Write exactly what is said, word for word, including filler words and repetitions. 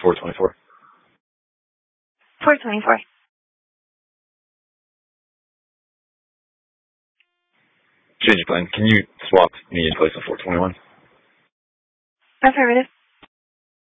four twenty-four. four twenty-four. Change of plan. Can you swap me in place of four twenty-one? Affirmative.